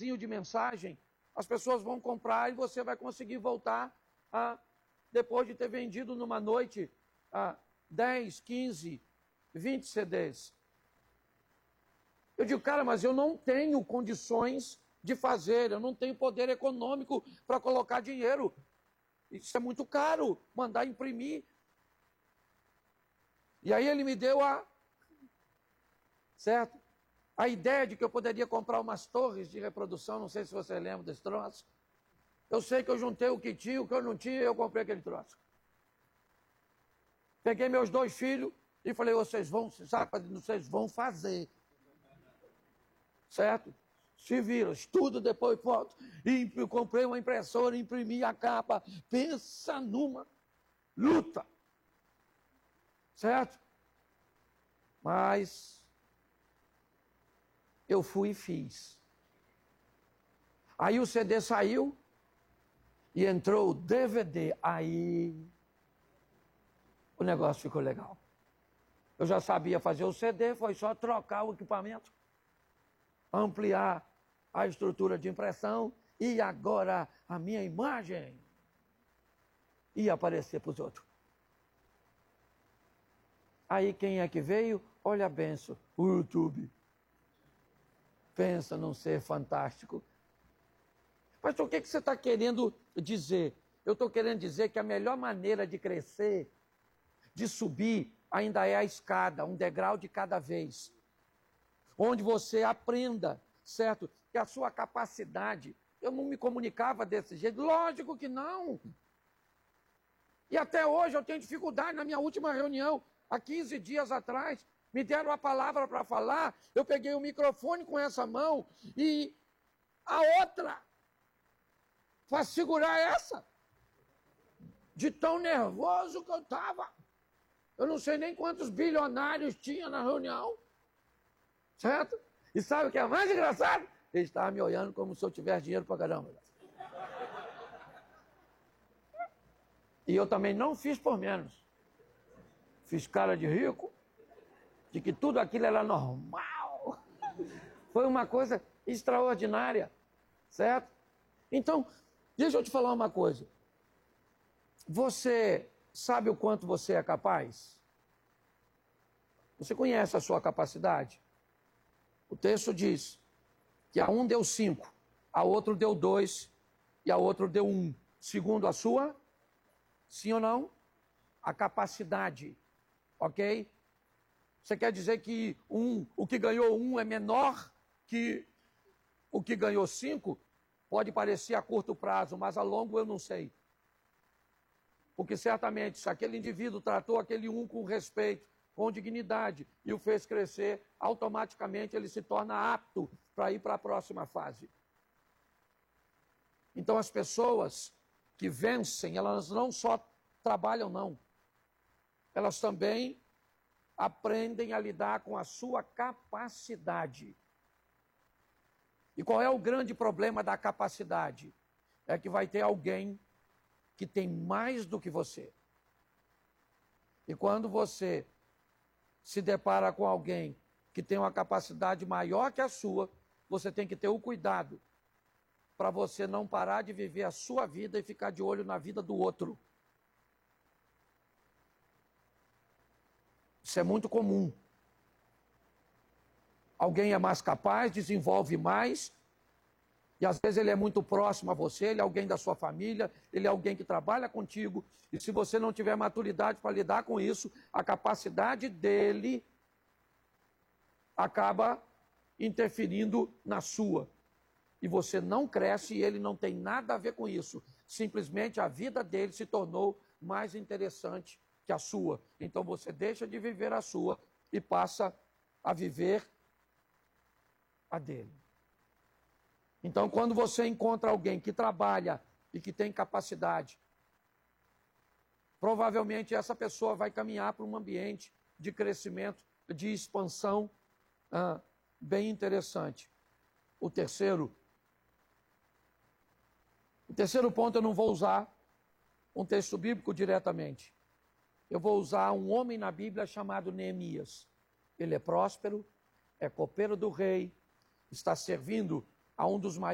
CDzinho de mensagem, as pessoas vão comprar e você vai conseguir voltar depois de ter vendido numa noite 10, 15, 20 CDs. Eu digo, cara, mas eu não tenho condições de fazer, eu não tenho poder econômico para colocar dinheiro. Isso é muito caro, mandar imprimir. E aí ele me deu certo? A ideia de que eu poderia comprar umas torres de reprodução, não sei se você lembra desse troço. Eu sei que eu juntei o que tinha, o que eu não tinha, eu comprei aquele troço. Peguei meus 2 filhos e falei, vocês vão fazer. Certo? Se viram, estudo, depois foto. E eu comprei uma impressora, imprimi a capa. Pensa numa luta. Certo? Mas eu fui e fiz. Aí o CD saiu e entrou o DVD. Aí o negócio ficou legal. Eu já sabia fazer o CD, foi só trocar o equipamento, ampliar a estrutura de impressão e agora a minha imagem ia aparecer para os outros. Aí quem é que veio? Olha a benção, o YouTube. Pensa num ser fantástico. Pastor, o que você está querendo dizer? Eu estou querendo dizer que a melhor maneira de crescer, de subir, ainda é a escada, um degrau de cada vez. Onde você aprenda, certo? Que a sua capacidade, eu não me comunicava desse jeito, lógico que não. E até hoje eu tenho dificuldade. Na minha última reunião, há 15 dias atrás, me deram a palavra para falar, eu peguei o microfone com essa mão e a outra para segurar essa. De tão nervoso que eu estava. Eu não sei nem quantos bilionários tinha na reunião. Certo? E sabe o que é mais engraçado? Ele estava me olhando como se eu tivesse dinheiro pra caramba. E eu também não fiz por menos. Fiz cara de rico, de que tudo aquilo era normal. Foi uma coisa extraordinária. Certo? Então, deixa eu te falar uma coisa. Você sabe o quanto você é capaz? Você conhece a sua capacidade? O texto diz que a um deu 5, a outro deu 2 e a outro deu 1. Segundo a sua, sim ou não? A capacidade, ok? Você quer dizer que o que ganhou 1 é menor que o que ganhou 5? Pode parecer a curto prazo, mas a longo eu não sei. Porque certamente, se aquele indivíduo tratou aquele 1 com respeito, com dignidade, e o fez crescer, automaticamente ele se torna apto para ir para a próxima fase. Então as pessoas que vencem, elas não só trabalham, não. Elas também aprendem a lidar com a sua capacidade. E qual é o grande problema da capacidade? É que vai ter alguém que tem mais do que você. E quando você se depara com alguém que tem uma capacidade maior que a sua, você tem que ter o cuidado para você não parar de viver a sua vida e ficar de olho na vida do outro. Isso é muito comum. Alguém é mais capaz, desenvolve mais, e às vezes ele é muito próximo a você, ele é alguém da sua família, ele é alguém que trabalha contigo, e se você não tiver maturidade para lidar com isso, a capacidade dele acaba interferindo na sua. E você não cresce e ele não tem nada a ver com isso. Simplesmente a vida dele se tornou mais interessante que a sua. Então você deixa de viver a sua e passa a viver a dele. Então, quando você encontra alguém que trabalha e que tem capacidade, provavelmente essa pessoa vai caminhar para um ambiente de crescimento, de expansão bem interessante. O terceiro ponto, eu não vou usar um texto bíblico diretamente. Eu vou usar um homem na Bíblia chamado Neemias. Ele é próspero, é copeiro do rei, está servindo a um dos maiores